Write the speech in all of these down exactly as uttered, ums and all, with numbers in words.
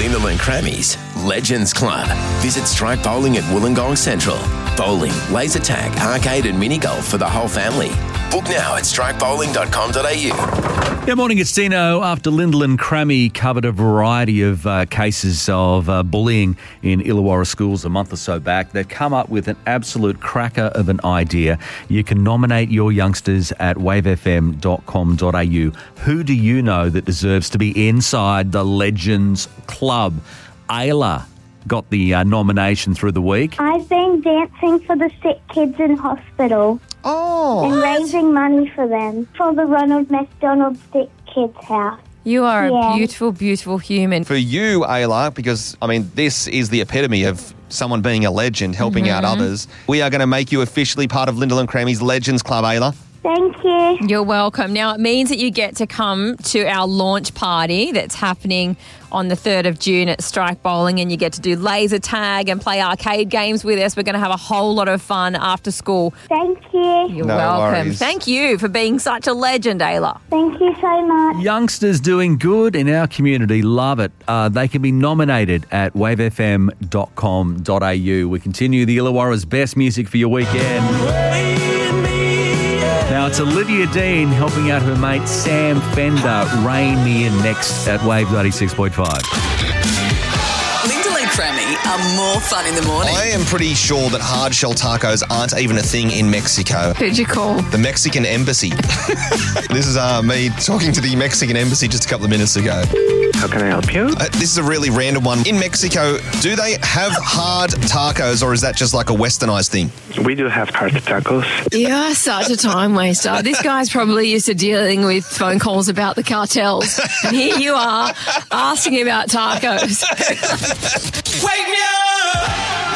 Lyndall and Crammy's Legends Club. Visit Strike Bowling at Wollongong Central. Bowling, laser tag, arcade and mini golf for the whole family. Book now at strike bowling dot com dot a u. Good morning, it's Dino. After Lyndall and Crammy covered a variety of uh, cases of uh, bullying in Illawarra schools a month or so back, they've come up with an absolute cracker of an idea. You can nominate your youngsters at wave f m dot com dot a u. Who do you know that deserves to be inside the Legends Club? Ayla got the uh, nomination through the week. I've been dancing for the sick kids in hospital. Oh. And raising money for them for the Ronald McDonald Sick Kids House. You are Yeah. a beautiful, beautiful human. For you, Ayla, because, I mean, this is the epitome of someone being a legend, helping out others. We are going to make you officially part of Lyndall and Crammy's Legends Club, Ayla. Thank you. You're welcome. Now, it means that you get to come to our launch party that's happening on the third of June at Strike Bowling, and you get to do laser tag and play arcade games with us. We're going to have a whole lot of fun after school. Thank you. You're No welcome. worries. Thank you for being such a legend, Ayla. Thank you so much. Youngsters doing good in our community, love it. Uh, they can be nominated at wave f m dot com dot a u. We continue the Illawarra's best music for your weekend. Now it's Olivia Dean helping out her mate Sam Fender. Rain Me In next at Wave ninety-six point five. Lyndall and Crammy are more fun in the morning. I am pretty sure that hard shell tacos aren't even a thing in Mexico. Who'd you call? The Mexican Embassy. This is uh, me talking to the Mexican Embassy just a couple of minutes ago. How can I help you? Uh, this is a really random one. In Mexico, do they have hard tacos, or is that just like a westernized thing? We do have hard tacos. You're such a time waster. This guy's probably used to dealing with phone calls about the cartels. And here you are asking about tacos. Wake me up!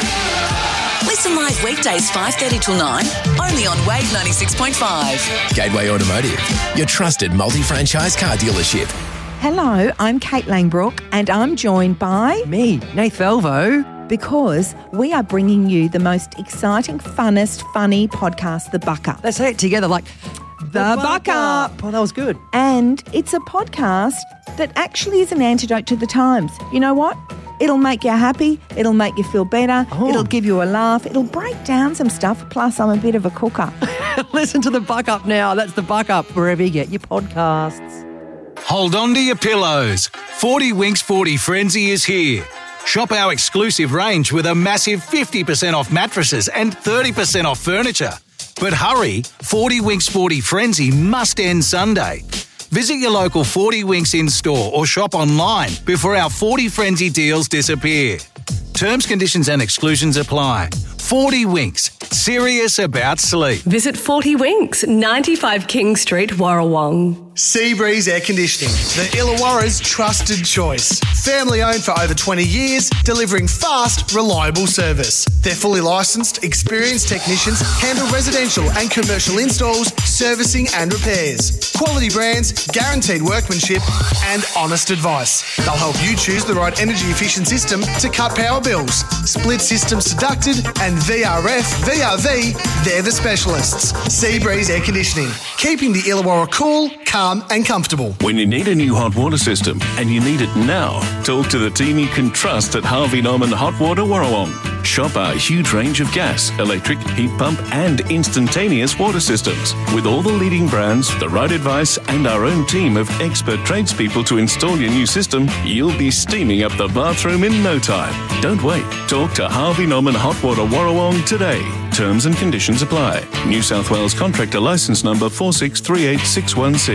Listen live weekdays five thirty till nine, only on Wave ninety-six point five. Gateway Automotive, your trusted multi-franchise car dealership. Hello, I'm Kate Langbrook and I'm joined by... Me, Nath Velvo. Because we are bringing you the most exciting, funnest, funny podcast, The Buck Up. Let's say it together like... The Buck Up. Oh, that was good. And it's a podcast that actually is an antidote to the times. You know what? It'll make you happy. It'll make you feel better. Oh. It'll give you a laugh. It'll break down some stuff. Plus, I'm a bit of a cooker. Listen to The Buck Up now. That's The Buck Up, wherever you get your podcasts. Hold on to your pillows. forty Winks forty Frenzy is here. Shop our exclusive range with a massive fifty percent off mattresses and thirty percent off furniture. But hurry, forty Winks forty Frenzy must end Sunday. Visit your local forty Winks in-store or shop online before our forty Frenzy deals disappear. Terms, conditions and exclusions apply. forty Winks, serious about sleep. Visit forty Winks, ninety-five King Street, Warrawong. Seabreeze Air Conditioning, the Illawarra's trusted choice. Family owned for over twenty years, delivering fast, reliable service. Their fully licensed, experienced technicians handle residential and commercial installs, servicing and repairs. Quality brands, guaranteed workmanship and honest advice. They'll help you choose the right energy efficient system to cut power bills. Split systems deducted and V R F, V R V, they're the specialists. Seabreeze Air Conditioning, keeping the Illawarra cool, calm and comfortable. When you need a new hot water system and you need it now, talk to the team you can trust at Harvey Norman Hot Water Warrawong. Shop our huge range of gas, electric, heat pump and instantaneous water systems. With all the leading brands, the right advice and our own team of expert tradespeople to install your new system, you'll be steaming up the bathroom in no time. Don't wait. Talk to Harvey Norman Hot Water Warrawong today. Terms and conditions apply. New South Wales Contractor Licence Number four six three eight six one C.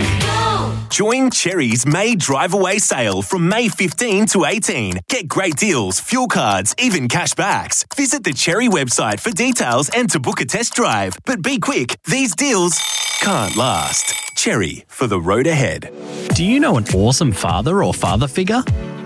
Join Cherry's May Drive Away sale from May fifteenth to eighteenth. Get great deals, fuel cards, even cash backs. Visit the Cherry website for details and to book a test drive. But be quick, these deals can't last. Cherry, for the road ahead. Do you know an awesome father or father figure?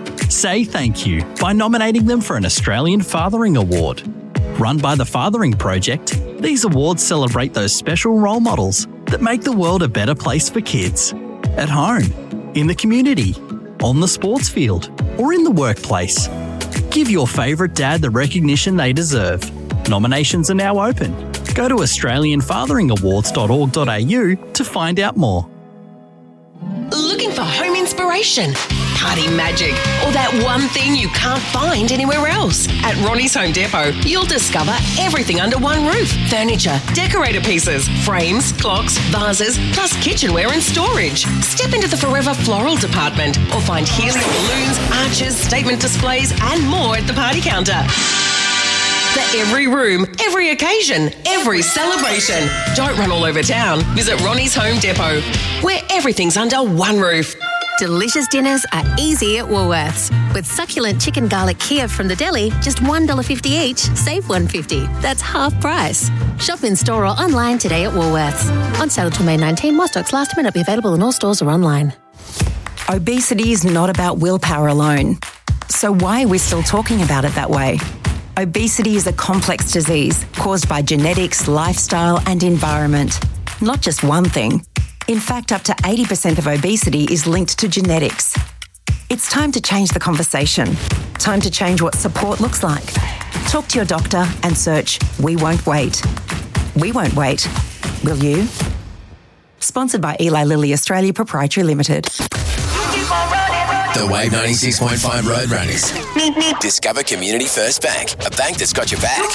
Say thank you by nominating them for an Australian Fathering Award. Run by the Fathering Project, these awards celebrate those special role models that make the world a better place for kids. At home, in the community, on the sports field, or in the workplace. Give your favourite dad the recognition they deserve. Nominations are now open. Go to australian fathering awards dot org dot a u to find out more. Looking for home inspiration? party magic, or that one thing you can't find anywhere else. At Ronnie's Home Depot, you'll discover everything under one roof. Furniture, decorator pieces, frames, clocks, vases, plus kitchenware and storage. Step into the Forever Floral department or find helium balloons, arches, statement displays and more at the party counter. For every room, every occasion, every celebration. Don't run all over town. Visit Ronnie's Home Depot, where everything's under one roof. Delicious dinners are easy at Woolworths. With succulent chicken garlic Kiev from the deli, just one dollar fifty each, save one dollar fifty. That's half price. Shop in store or online today at Woolworths. On sale until May nineteenth, more stocks last minute, be available in all stores or online. Obesity is not about willpower alone. So why are we still talking about it that way? Obesity is a complex disease caused by genetics, lifestyle and environment. Not just one thing. In fact, up to eighty percent of obesity is linked to genetics. It's time to change the conversation. Time to change what support looks like. Talk to your doctor and search We Won't Wait. We won't wait. Will you? Sponsored by Eli Lilly Australia Proprietary Limited. The Wave ninety-six point five Road Runners. Discover Community First Bank, a bank that's got your back.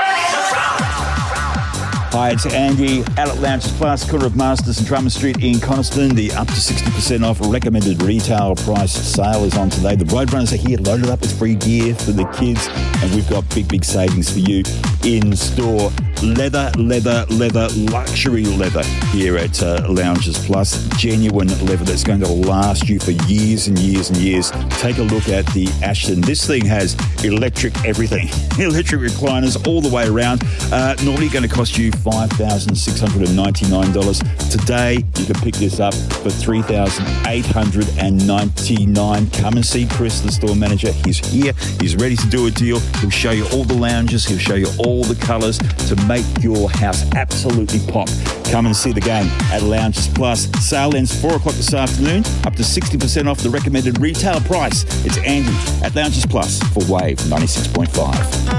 Hi, it's Andy. Out at Lounges Plus, corner of Masters and Drummond Street in Coniston. The up to sixty percent off recommended retail price sale is on today. The Roadrunners are here, loaded up with free gear for the kids, and we've got big, big savings for you in store. Leather, leather, leather, luxury leather here at uh, Lounges Plus. Genuine leather that's going to last you for years and years and years. Take a look at the Ashton. This thing has electric everything. Electric recliners all the way around. Uh, normally going to cost you five thousand six hundred ninety-nine dollars. Today, you can pick this up for three thousand eight hundred ninety-nine dollars. Come and see Chris, the store manager. He's here. He's ready to do a deal. He'll show you all the lounges. He'll show you all the colours to make your house absolutely pop. Come and see the game at Lounges Plus. Sale ends four o'clock this afternoon. Up to sixty percent off the recommended retail price. It's Andy at Lounges Plus for Wave ninety-six point five.